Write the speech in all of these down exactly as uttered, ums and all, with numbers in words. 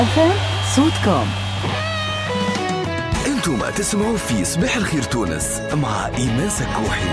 صوتكم. انتم تسمعوا في صباح الخير تونس مع إيمان سكوحي.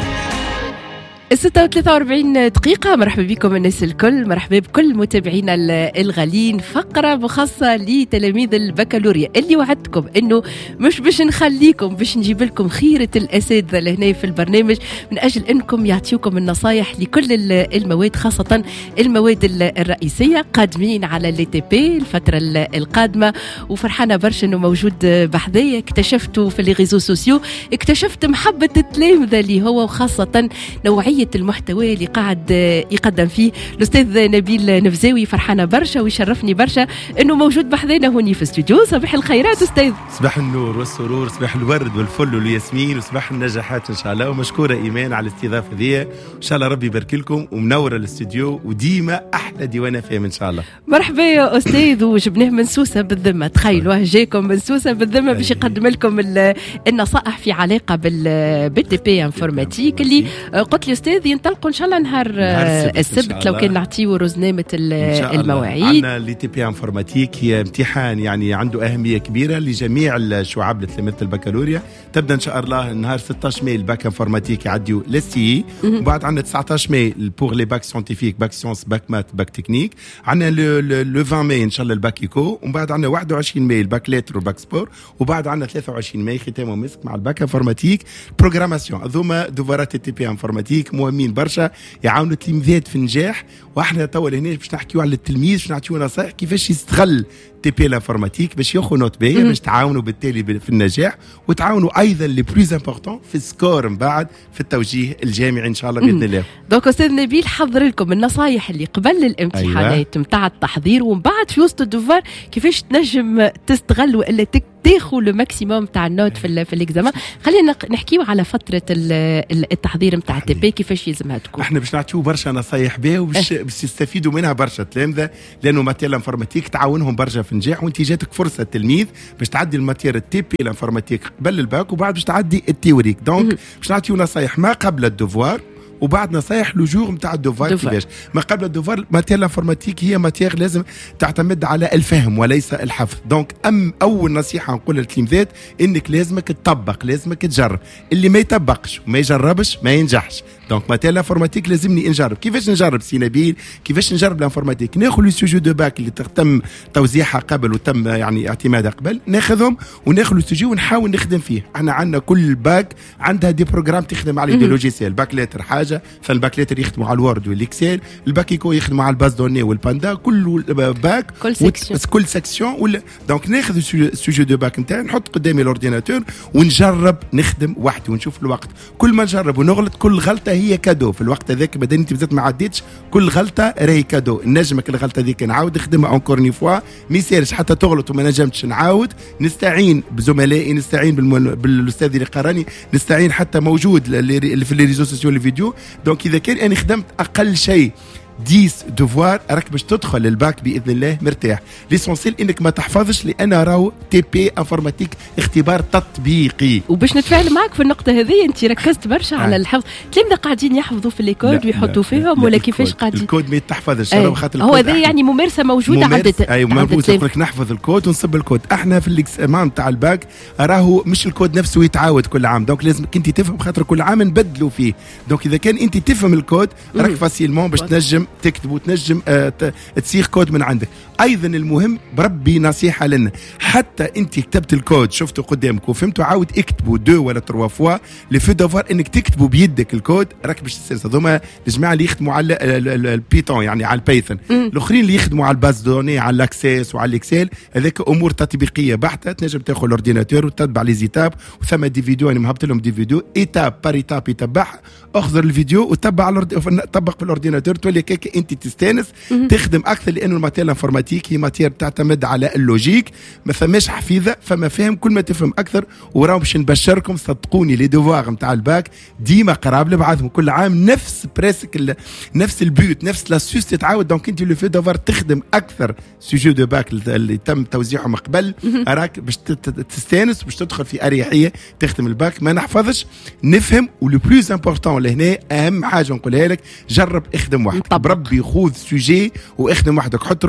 الستة وثلاثة وأربعين دقيقة. مرحبا بكم الناس الكل، مرحبا بكل متابعينا الغالين. فقرة مخصصة لتلاميذ البكالوريا اللي وعدتكم انه مش باش نخليكم، باش نجيب لكم خيرة الاساتذة لهنا في البرنامج من اجل انكم يعطيوكم النصايح لكل المواد، خاصة المواد الرئيسية. قادمين على اللي تي بي الفترة القادمة، وفرحانة برشا انه موجود بحذايا. اكتشفتوا في لي ريزو سوسيو، اكتشفت محبة التلامذة اللي هو، وخاصة نوعية المحتوى اللي قاعد يقدم فيه الأستاذ نبيل نفزاوي. فرحانة برشا ويشرفني برشا أنه موجود بحذانا هوني في استوديو. صباح الخيرات أستاذ. صباح النور والسرور، صباح الورد والفل والياسمين، وصباح النجاحات إن شاء الله. ومشكورة إيمان على الاستضافة ذي، إن شاء الله ربي يبارك لكم ومنورة الاستوديو وديما أحلى ديوانة فيها إن شاء الله. مرحبا يا أستاذ، وجبناه من سوسة بالذمة. تخيلوا جاكم من سوسة بالذمة باش يقدم لكم النصائح في علاقة بالبي تي بي انفورماتيك اللي قلت لي أستاذ ينطلقوا ان شاء الله نهار, نهار السبت لو كان نعطيو رزنامه المواعيد. عندنا لي تي بي انفورماتيك هي امتحان يعني عنده اهميه كبيره لجميع الشعب لتلاميذ البكالوريا. تبدا ان شاء الله نهار ستة عشر ماي الباك انفورماتيك يعديوا للسي، وبعد عندنا تسعة عشر ماي بور لي باك سيانتيفيك، باك سيونس، باك مات، باك تكنيك. عندنا لو عشرين ماي ان شاء الله الباك ايكو، ومن بعد عندنا واحد وعشرين ماي الباك ليتر والباك سبور، وبعد عندنا ثلاثة وعشرين ماي ختام ومسك مع الباك انفورماتيك بروغراماسيون. هذوما دوفارات التي بي انفورماتيك مهمين برشا، يعاونوا التلميذات في النجاح. واحنا توا هنا باش نحكيو على التلميذ، باش نعطيو نصائح كيفاش يستغل تي بي الانفورماتيك باش ياخذ نوت باهيه، باش تعاونوا بالتالي في النجاح، وتعاونوا ايضا لي بلوز امبورطون في السكور من بعد في التوجيه الجامعي ان شاء الله باذن الله. دونك استاذ نبيل حضر لكم النصائح اللي قبل الامتحانات نتاع أيوة. التحضير، ومن بعد في وسط الدوفار كيفاش تنجم تستغل والا تاخذ لو ماكسيموم تاع النوت في في الاكزامان. خلينا نحكيو على فتره التحضير نتاع التي بي كيفاش يلزمها تكون. احنا باش نعطيو برشا نصايح بها وباش باش يستفيدوا منها برشا التلامذه، لانه ماتير الانفورماتيك تعاونهم برشا في النجاح. وانت جاتك فرصه تلميذ باش تعدي الماتير التي بي الانفورماتيك قبل الباك، وبعد باش تعدي التيوريك. دونك باش نعطيو نصايح ما قبل الدوفوار، وبعد نصايح لجور نتاع الدوفار كيفاش. ما قبل الدوفار ماتير الانفورماتيك هي ماتير لازم تعتمد على الفهم وليس الحفظ. دونك ام اول نصيحه نقول للتلميذات انك لازمك تطبق، لازمك تجرب. اللي ما يطبقش وما يجربش ما ينجحش. دونك ماتير الانفورماتيك لازمني نجرب. كيفاش نجرب سي نبيل؟ كيفاش نجرب الانفورماتيك؟ ناخذ لي سوجي دو باك اللي تم توزيعها قبل وتم يعني اعتمادها قبل، ناخذهم وناخذ لي سوجي ونحاول نخدم فيه. احنا عندنا كل باك عندها دي بروجرام تخدم عليه، دي لوجيسيال. باك ليتر حاجه، فالباك ليتر يخدموا على الوورد والاكسل، الباك ايكو يخدموا على الباز دوني والباندا. كل باك كل سيكسيون كل سيكسيون ولا. دونك ناخذ السوجي دو باك نتاعي، نحط قدامي الاورديناتور ونجرب نخدم وحدي ونشوف الوقت. كل ما نجرب ونغلط كل غلطه هي كادو في الوقت هذاك. بدل انت بزات ما عديتش كل غلطه راهي كادو. نجمك الغلطه ذيك نعاود نخدمها اونكور ني فوا، ما يصيرش حتى تغلط وما نجمتش نعاود. نستعين بزملائي، نستعين بالاستاذ اللي قراني، نستعين حتى موجود في لي ريزو سوسيو الفيديو. دونك اذا كان انا خدمت اقل شيء عشرة دوفوار راك باش تدخل الباك باذن الله مرتاح. ليسونسيل انك ما تحفظش، لان راهو تي بي انفورماتيك اختبار تطبيقي. وباش نتفاعل معك في النقطه هذه، انت ركزت برشا آه. على الحفظ. تلامذة قاعدين يحفظوا في الكود ويحطوا فيهم ولا كيفاش قاعدين؟ الكود ما يتحفظش آه. خاطر هو هذا يعني ممارسه موجوده عند اي ممارسه. يقول لك نحفظ الكود ونصب الكود. احنا في الاكزامان تاع الباك راهو مش الكود نفسه يتعاود كل عام. دونك لازمك انت تفهم، خاطر كل عام نبدلوا فيه. دونك اذا كان انت تفهم الكود راك فاسيلمون باش تنجم تكتب وتنجم آه تسيخ كود من عندك. ايضا المهم بربي نصيحه لنا، حتى انت كتبت الكود شفته قدامك وفهمته، عاود اكتبوا دو ولا تروا فوا لي في دوفوار انك تكتبوا بيدك الكود. راك باش تستانس. هذوما الجماعه اللي يخدموا على البيتون يعني على البايثون، الاخرين اللي يخدموا على الباز دوني على الاكسس وعلى الاكسل، هذاك امور تطبيقيه بحته. تنجم تاخذ الاورديناتور وتتبع لي زيتاب، وثم دي فيديو انا مهبط لهم دي فيديو ايتاب بار ايتاب يتبعها. اخذر الفيديو وتبع طبق في الاورديناتور، تولي كيك انت تستانس تخدم اكثر. لانه الماتير الانفورماتيك هي ماتير تعتمد على اللوجيك، ما فماش حفيظه، فما فهم. كل ما تفهم اكثر. وراهم باش نبشركم صدقوني لي دوفوار نتاع الباك ديما قراب لبعضهم، كل عام نفس بريسك نفس البيوت نفس لاسوس تتعاود. دونك انت لو في دوفوار تخدم اكثر سوجي دو باك اللي تم توزيعهم قبل، راك باش تستانس باش تدخل في اريحيه تخدم الباك. ما نحفظش، نفهم. ولو بلوز امبورطون لهنا اهم حاجه نقولها لك، جرب اخدم وحدك. بربي خذ سوجي واخدم وحدك. حط روحك في كونديسيون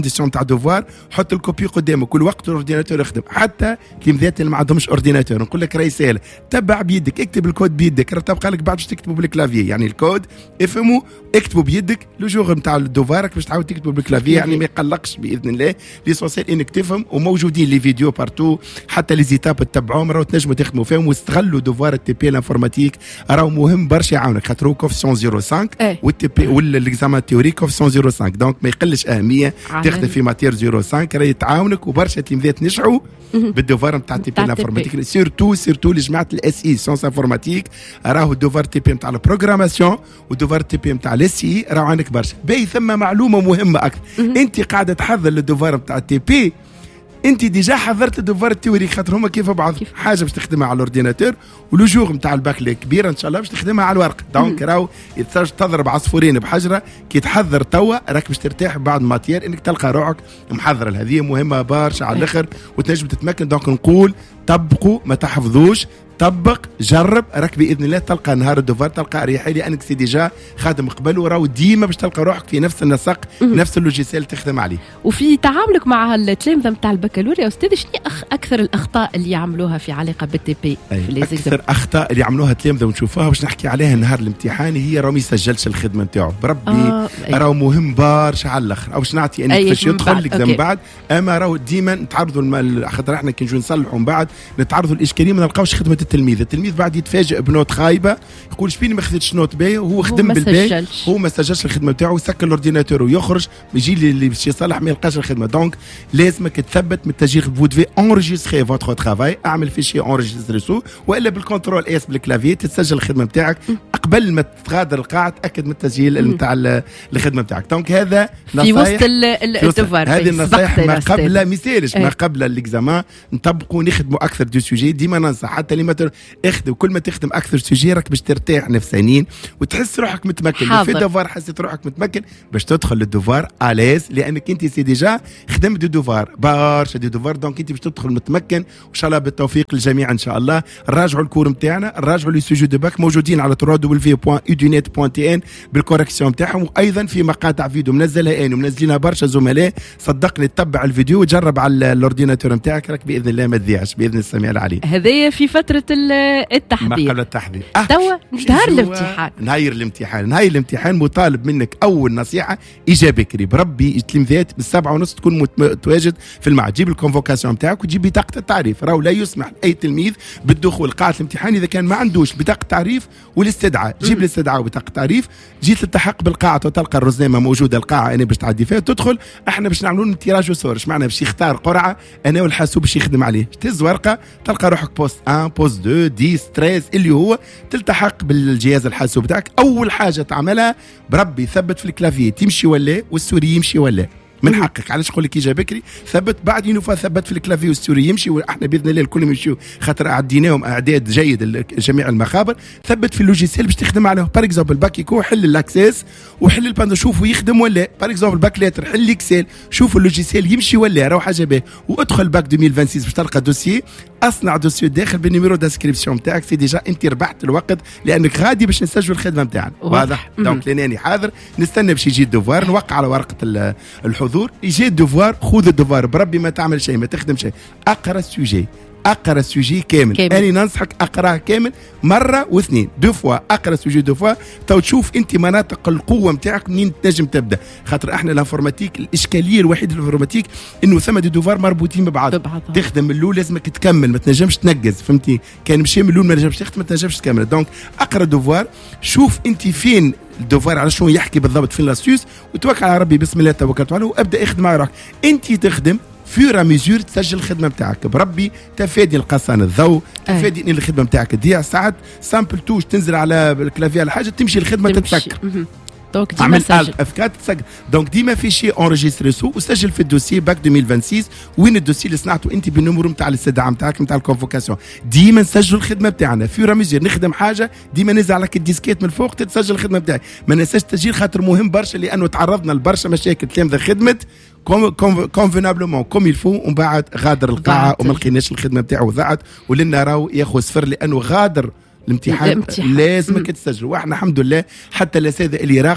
كونديسيون تاع دوفوار، حط الكوبي قدامك كل وقت الاورديناتور يخدم. حتى التلميذات اللي ما عندهمش اورديناتور نقول لك راهي سهله، تبع بيدك، اكتب الكود بيدك، راه تبقى لك بعد باش تكتبه بالكلافي. يعني الكود افهموا اكتبوا بيدك لو جور نتاع الدوفارك باش تعاود تكتبوا بالكلافي. يعني ما يقلقش باذن الله، ليسونسيال انك تفهم. وموجودين لي فيديو بارتو، حتى لي زيتاب تتبعوهم راهو تنجموا تخدموا فيهم واستغلوا دوفوار التي بي الانفورماتيك، راهو مهم برشا يعاونك خاطر هو كوفيسيون صفر فاصلة خمسة والتي بي ولا ليكزامان تيوري كوفيسيون صفر فاصلة خمسة، دونك ما يقلش اهميه تخدم في ماتير صفر فاصلة خمسة، راهي تعاونك. وبرشا تلميذات نجحوا بالدوفار نتاع التي بي الانفورماتيك، سيرتو سيرتو لجماعه الاس اي سيونس انفورماتيك، راهو الدوفار تي بي نتاع البروغراماسيون ودوفار تي بي نتاع الاس اي راهو عندك برشا. باهي ثم معلومه مهمه اكثر، انت قاعده تحضر للدوفار نتاع التي بي، انت ديجا حضرت الدوفار التيوري خاطر هما كيف بعض، حاجه باش تخدمها على الاورديناتور ولو جور نتاع الباك الكبيره ان شاء الله باش تخدمها على الورق. دونك راهو تضرب عصفورين بحجره، كي تحضر توا راك باش ترتاح بعد ماتير انك تلقى روحك محضره. هذه مهمه برشا على الاخر وتنجم تتمكن. دونك نقول طبقوا ما تحفظوش، طبق جرب، راك باذن الله تلقى نهار الدوفار تلقى اريحيه لانك سي ديجا خادم قبل، وراو ديما باش تلقى روحك في نفس النسق نفس اللوجيسيال تخدم عليه. وفي تعاملك مع التلامذه نتاع البكالوريا استاذ، شنو اكثر الاخطاء اللي يعملوها في علاقه بالتي بي؟ اكثر اخطاء اللي يعملوها التلامذه ونشوفوها باش نحكي عليها نهار الامتحان هي راهو ما يسجلش الخدمه نتاعو بربي. آه راهو مهم برشا على الاخر، او باش نعطي انك باش يدخل لك من بعد. اما راهو ديما نتعرضوا خاطر احنا كي نجوا نصلحوا من بعد نتعرضوا الاشكاليه ما نلقاوش خدمه التلميذ. التلميذ بعد يتفاجئ بنوت خايبه، يقول شبيني ما خذيتش نوت باهيه، وهو خدم بالباهي، هو ما سجلش الخدمه نتاعو، يسكر الاورديناتور ويخرج، يجي اللي باش يصلح ما يلقاش الخدمه. دونك لازمك تثبت من التسجيل، فو دفي انريجستري فوتر ترافاي، اعمل فيشي انريجستري سو، والا بالكونترول اس بالكلافي تسجل الخدمه نتاعك قبل ما تغادر القاعه، تاكد من التسجيل نتاع الخدمه نتاعك. دونك هذا في وسط الدوفار، هذه النصائح ما قبل ما يسالش ما قبل الاكزامان نطبقوا نخدموا اكثر دو سوجي. ديما ننصح حتى اللي ما اخدم، كل ما تخدم اكثر سوجي راك باش ترتاح نفسيا وتحس روحك متمكن. في دوفار حسيت روحك متمكن باش تدخل للدوفار اليز، لانك انت سي ديجا خدمت دو دوفار برشا دو دوفار، دونك انت باش تدخل متمكن. وان شاء الله بالتوفيق للجميع ان شاء الله. راجعوا الكور نتاعنا، راجعوا لي سوجي دو باك موجودين على دبليو دبليو دبليو بوان اودينيت بوان تي ان بالكوريكسيون نتاعهم، وايضا في مقاطع فيديو منزلها انا ومنزلينها برشا زملاء. صدقني تتبع الفيديو وتجرب على الاورديناتور نتاعك، راك باذن الله ما تضيعش باذن السميع العليم. هذايا في فتره التحضير، ما قبل التحضير توا نهار الامتحان نهاير الامتحان نهاير الامتحان مطالب منك اول نصيحه اجا بكري بربي التلميذات بالسبعة ونص تكون متواجد في المعهد. جيب الكونفوكاسيون نتاعك وتجيب بطاقه التعريف. راهو لا يسمح لاي تلميذ بالدخول قاعه الامتحان اذا كان ما عندوش بطاقه تعريف والاستدعاء. جيب الاستدعاء وبطاقه تعريف، جيت تلتحق بالقاعه وتلقى الرزنامه موجوده القاعه انا باش تعدي فيها تدخل. احنا باش نعملوا لهم تيراج وصور، اش معنى باش يختار قرعه انا والحاسوب باش يخدم عليه. تهز ورقه تلقى روحك بوست واحد بوست اثنين عشرة ثلاثة عشر اللي هو تلتحق بالجهاز الحاسوب تاعك. اول حاجه تعملها بربي ثبت في الكلافي تمشي ولا والسوري يمشي ولا من حقك. علاش نقول لك اجا بكري ثبت بعد ينوفا ثبت في الكلافي والسوري يمشي، واحنا باذن الله الكل يمشيو خاطر عديناهم اعداد جيد جميع المخابر. ثبت في اللوجيسيال باش تخدم عليه. بار اكزومبل باك يكون حل الاكسس وحل الباندو شوفوا يخدم ولا. بار اكزومبل باك لاتر حل الاكسل شوفوا اللوجيسيال يمشي ولا راهو حاجه باهيه. وادخل باك ألفين وستة وعشرين باش تلقى دوسيي، اصنع دوسيو داخل بالنيميرو داسكريبسيون نتاعك. سي ديجا انت ربحت الوقت لانك غادي باش نسجل الخدمه نتاعنا. واضح؟ دونك لانني حاضر نستنى باش يجي الدوفوار، نوقع على ورقه الحضور. يجي الدوفوار خذ الدوفوار بربي ما تعمل شيء ما تخدم شيء، اقرا السوجي اقرا السوجي كامل, كامل. انا ننصحك اقراه كامل مره واثنين دو فوا. اقرا السوجي دو فوا تو تشوف انت مناطق القوه نتاعك منين تنجم تبدا. خاطر احنا الانفورماتيك الاشكاليه الوحيده الانفورماتيك انه ثم دي دوفار مربوطين ببعض. تخدم من الاول لازمك تكمل ما تنجمش تنقز، فهمتي؟ كان مشي من الاول ما نجمش تخدم ما تنجمش تكمل. دونك اقرا دوفار، شوف انت فين الدوفار على شنو يحكي بالضبط في لاسيوس، وتوكل على ربي بسم الله توكلت عليه وابدا اخدم مع روحك. انت تخدم فيورا ميزور تسجل الخدمه نتاعك بربي. تفادي القصان الضوء، تفادي ان الخدمه نتاعك تضيع. ساعات سامبل توش تنزل على الكلافي على حاجه تمشي الخدمه تتسكر. دونك ديما سجل افكار تسجل. دونك ديما في شيء انريجستري سو وسجل في الدوسي باك ألفين وستة وعشرين وين الدوسي اللي صنعته انت بالنمر نتاع الاستدعاء نتاعك نتاع الكونفوكاسيون. ديما نسجل الخدمه نتاعنا فيورا ميزور. نخدم حاجه ديما نزع لك الديسكيت من فوق تسجل الخدمه نتاعي. ما ننساش التسجيل خاطر مهم برشا لانه تعرضنا لبرشا مشاكل تلامذه خدمت كونفينابلومون كوم يلفو ومن بعد غادر القاعه وما لقيناش الخدمه نتاعو ضاعت ولنا راهو ياخذ صفر لانه غادر الامتحان. لازمك تسجل. واحنا الحمد لله حتى الاساتذه اللي يراقبوا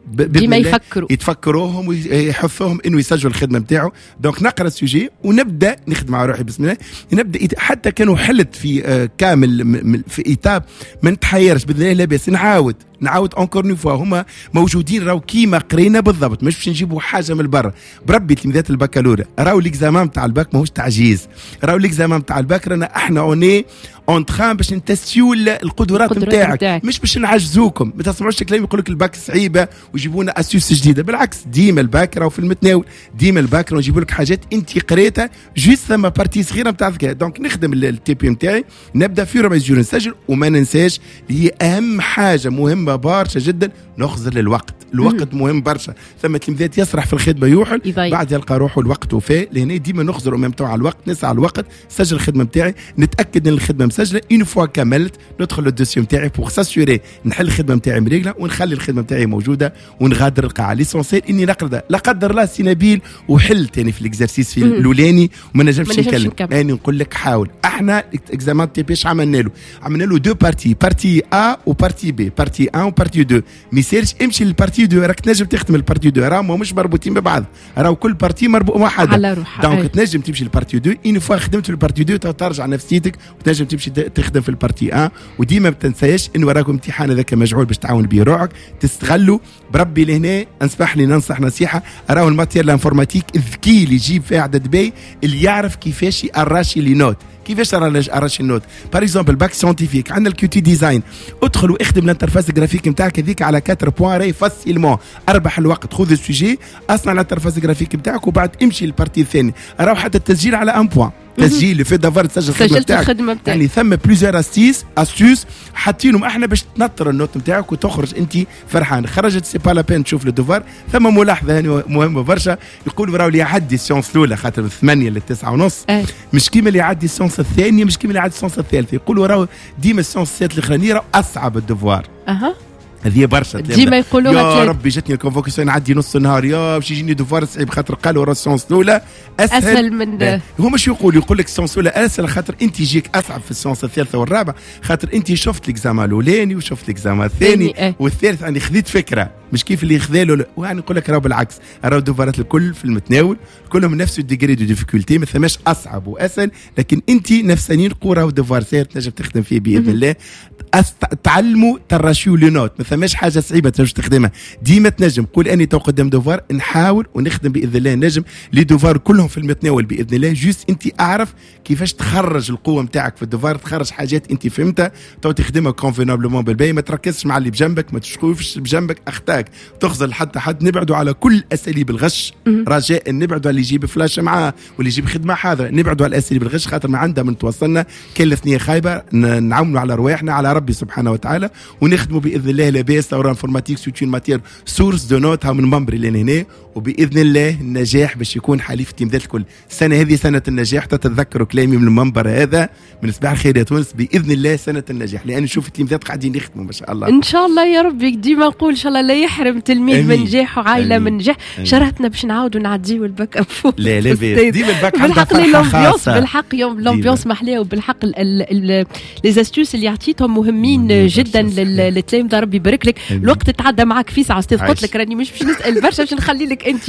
ديما يفكروا يتفكروهم ويحثوهم انه يسجلوا الخدمه نتاعو. دونك نقرا السوجي ونبدا نخدم على روحي بسم الله. نبدا حتى كانوا حلت في كامل في ايتاب ما نتحيرش باذن الله لاباس نعاود نعاود اونكور نو فوا هما موجودين راهو كيما قرينا بالضبط مش باش نجيبوا حاجه من برا. بربي تلميذات البكالوريا راهو ليكزامان تاع الباك ماهوش تعجيز. راهو ليكزامان تاع الباك رانا احنا اوني اون تران باش نتستيو القدرات نتاعك مش باش نعجزوكم. ما تسمعوش كلام يقول لك الباك صعيبه ويجيبونا اسيوس جديده. بالعكس ديما الباك راهو في المتناول. ديما الباك راهو يجيبوا لك حاجات انت قريتها جوست ثم بارتي صغيره نتاع الذكاء. دونك نخدم التي بي نتاعي نبدا في رمزيون نسجل وما ننساش اللي هي اهم حاجه مهمه برشا جدا نخزر للوقت. الوقت مم. مهم برشا. ثم تلميذات يسرح في الخدمه يوحل يضيع. بعد يلقى روحه الوقت وفاه لهنا ديما نخزر وممتوع على الوقت نسعى على الوقت سجل الخدمه نتاعي نتاكد ان الخدمه مسجله اون فوا كملت ندخل للدوسيو نتاعي بوغ ساسيوري نحل الخدمه نتاعي مريقله ونخلي الخدمه نتاعي موجوده ونغادر القاعه. ليسونسيال اني نقرا لا قدر الله سي نبيل وحلت يعني في الاكزرسيس في الاولاني وما نجمش نكلم اني نقول لك حاول. احنا اكزامان تي بيش عملنا له عملنا له دو بارتي بارتي ا وبارتي بي بارتي واحد وبارتي اثنين ما يصيرش امشي للبارتي اثنين راك تنجم تختم البارتي اثنين راهم مش مربوطين ببعض راهو كل بارتي مربوط مع حدا على روحها. دونك تنجم تمشي للبارتي اثنين اون فوا خدمت في البارتي اثنين ترجع نفسيتك وتنجم تمشي تخدم في البارتي واحد. وديما ما تنساش ان وراكم امتحان هذاك مجعول باش تعاون به روحك تستغلوا. بربي لهنا انصح لي ننصح نصيحه راهو الماتير الانفورماتيك الذكي اللي يجيب فيه عدد باي اللي يعرف كيفاش يقراشي لي نوت. كيفاش اراشي النوت باغ اكزومبل باك سيونتيفيك عندنا الكيو تي ديزاين ادخل واخدم الانترفاس الجرافيك نتاعك هذيك على أربعة بوان راي فاسيلمون اربح الوقت. خذ السوجي اصنع الانترفاس الجرافيك نتاعك وبعد امشي للبارتي الثاني راهو حتى التسجيل على واحد بوان تسجيل في دافار تسجل الخدمه نتاعك. يعني ثم بليزيور استيس استيوس حاطينهم احنا باش تنطر النوت نتاعك وتخرج انت فرحان. خرجت سي با لا بين تشوف الدوفار. ثم ملاحظه يعني مهمه برشا يقولوا راهو اللي يعدي السيونس الاولى خاطر من ثمانية لتسعة ونص أه. مش كيما اللي يعدي السيونس الثانيه مش كيما اللي يعدي السيونس الثالثه. يقولوا راهو ديما السيونس الاخرانيه راهو اصعب الدوفار. اها هذه برشا ديما يقولوها يا ربي جاتني الكونفوكاسيون نعدي نص النهار يا باش يجيني دوفار صعيب خاطر قالوا راه السيونس الاولى اسهل, أسهل من اه. هو مش يقول يقول لك السيونس الاولى اسهل خاطر انت يجيك اصعب في السيونس الثالثه والرابعه خاطر انت شفت الاكزامان الاولاني وشفت الاكزامان الثاني اه. والثالث يعني خذيت فكره مش كيف اللي خذاله. وانا نقول لك راهو بالعكس راهو الدوفارات الكل في المتناول كلهم نفس الديجري دو ديفيكولتي ما ثماش اصعب واسهل لكن انت نفسانيين قوه راهو دوفار سير تنجم تخدم فيه باذن الله. تعلموا تراشيو لي نوت ما ثماش حاجه صعيبه تنجم تخدمها ديما تنجم. قول اني تو قدام دوفار نحاول ونخدم باذن الله نجم لي دوفار كلهم في المتناول باذن الله. جوست انت اعرف كيفاش تخرج القوه نتاعك في الدوفار تخرج حاجات انت فهمتها تو تخدمها كونفينابلمون بالباهي. ما تركزش مع اللي بجنبك ما تشكوفش بجنبك اختاك تخزل حتى حد. نبعدوا على كل اساليب الغش رجاء نبعدوا على اللي يجيب فلاش معاه واللي يجيب خدمه حاضره. نبعدوا على اساليب الغش خاطر ما عندها من توصلنا كل اثنين خايبه. نعاونوا على رواحنا على ربي سبحانه وتعالى ونخدموا باذن الله لاباس. لو انفورماتيك سوت اون ماتير سورس دو نوت ها من منبري لين هنا وباذن الله النجاح باش يكون حليف التلميذات الكل. السنه هذه سنه النجاح تتذكروا كلامي من المنبر هذا من صباح الخير يا تونس باذن الله سنه النجاح لان نشوف التلميذات قاعدين يخدموا ما شاء الله. ان شاء الله يا ربي ديما نقول ان شاء الله لا يحرم تلميذ من نجاح وعائله من نجاح. شرحتنا باش نعاودوا نعديو الباك اب لا لا ديما الباك عندها فرحه خاصه بالحق يوم لومبيونس محليه وبالحق لي زاستوس اللي عطيتهم مهمين جدا للتلاميذ. ربي يبارك لك. الوقت تعدى معك في ساعه استاذ قلت لك راني مش باش نسال برشا باش نخلي لك انت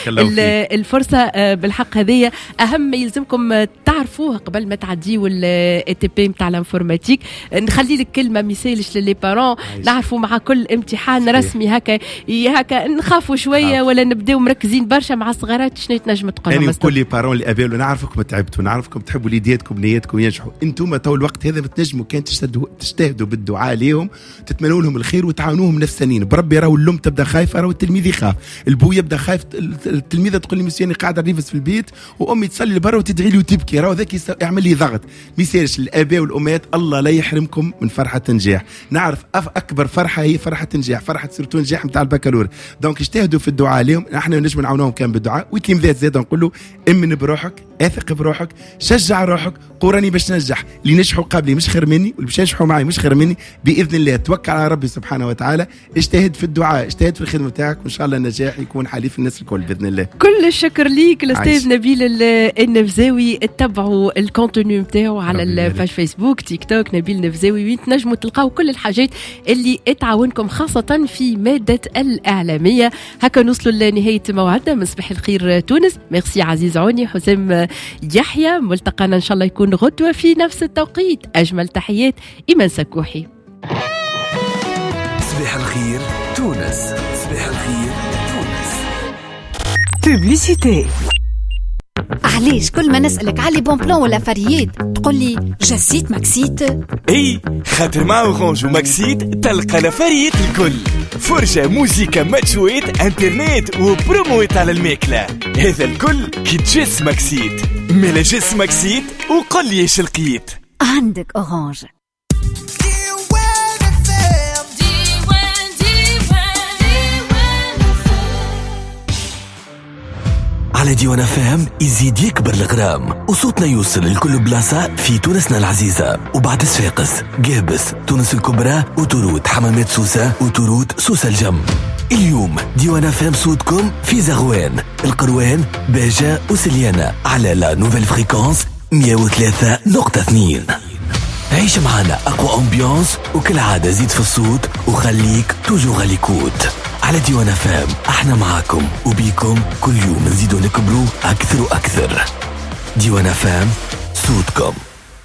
الفرصه بالحق. هذه اهم ما يلزمكم تعرفوه قبل ما تعديوا الاي تي بي نتاع الانفورماتيك. نخلي لك كلمه ما يسالش للي بارون نعرفوا مع كل امتحان رسمي هكا هكا نخافوا شويه ولا نبداو مركزين برشا مع الصغارات. شنو تنجم تقول يعني كل لي بارون اللي ابالوا نعرفكم تعبتوا نعرفكم تحبوا ليداتكم نياتكم ينجحوا. انتم تو الوقت هذا بتنجموا كان تجتهدوا بالدعاء ليهم تتمنوا لهم الخير وتعاونوهم نفسانيين. بربي راهو الام تبدا خايفه راهو التلميذ يخاف البو يبدا خايف التلميذه تقول لي مسياني قاعده ريفس في البيت وامي تصلي لبرا وتدعي لي وتبكي راهو ذاك يعمل لي ضغط. ما يصيرش الاباء والامهات الله لا يحرمكم من فرحه النجاح. نعرف اكبر فرحه هي فرحه النجاح فرحه سيرتو نجاح نتاع البكالوريا. دونك اجتهدوا في الدعاء لهم احنا نجم نعاونوهم كان بالدعاء والتلميذات زاد نقول له امن بروحك اثق بروحك شجع روحك قراني باش ننجح. اللي نجحوا قبلي مش خير مني واللي باش ينجحوا معي مش خير مني باذن الله. توكل على ربي سبحانه سبحانه وتعالى. اجتهد في الدعاء، اجتهد في الخدمة بتاعك، وإن شاء الله النجاح يكون حليف الناس الكل بإذن الله. كل الشكر ليك الأستاذ نبيل النفزاوي. اتبعوا الكونتوني متاعو على الباج فيسبوك تيك توك نبيل نفزاوي، وين تنجموا تلقاو كل الحاجات اللي تعاونكم خاصة في مادة الإعلامية. هكا نوصلوا لنهاية موعدنا من صباح الخير تونس. ميرسي عزيز عوني، حسام يحيى. ملتقانا إن شاء الله يكون غدوة في نفس التوقيت. أجمل تحيات إيمان سكوحي. صباح الخير تونس. صباح الخير تونس. بوبليسيتي. علاش كل ما نسألك على بون بلان ولا فريات تقول لي جاسيت ماكسيت؟ اي خاطر مع اورانج وماكسيت تلقى لفريات الكل، فرجة موسيقى ماتشويت انترنت وبرومويت على الماكلة. هذا الكل كي تجس ماكسيت. ملا جس ماكسيت وقل لي ايش لقيت. عندك اورانج. على ديوان اف ام يزيد يكبر الغرام، وصوتنا يوصل لكل بلاصة في تونسنا العزيزة. وبعد صفاقس، قابس، تونس الكبرى، وتورود، حمامات سوسة، وتورود سوسة الجم. اليوم ديوان اف ام صوتكم في زغوان، القروان، باجة وسليانة على لا نوفيل فريكونس مية وثلاثة نقطة اثنين. عيش معنا أقوى أمبيانس، وكل عادة زيد في الصوت وخليك توجو غاليكوت. على ديوان اف ام احنا معاكم وبيكم كل يوم نزيدوا نكبروا أكثر وأكثر. ديوان اف ام صوتكم.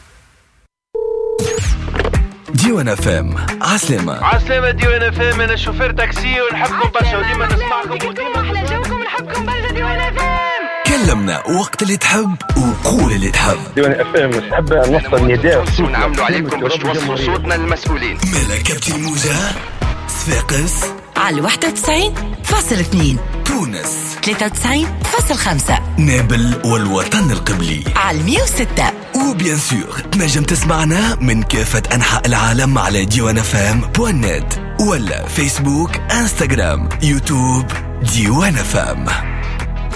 ديوان اف ام عسلامة عسلامة. ديوان اف ام انا شوفير تاكسي ونحبكم برشا وديما نسمعكم وديما احلى جوكم نحبكم برشا. ديوان اف ام كلمنا وقت اللي تحب وقول اللي تحب. ديوان اف ام نحب نوصل نداء ونعملوا عليكم باش توصلوا صوتنا للمسؤولين. مالا كابتن موجة، صفاقس على واحد وتسعين فاصلة اثنين، تونس ثلاثة وتسعين فاصلة خمسة، نابل والوطن القبلي على مية وستة. وبيان سور تنجم تسمعنا من كافة أنحاء العالم على ديوان اف ام بوان نت ولا فيسبوك، انستغرام، يوتيوب. ديوان اف ام.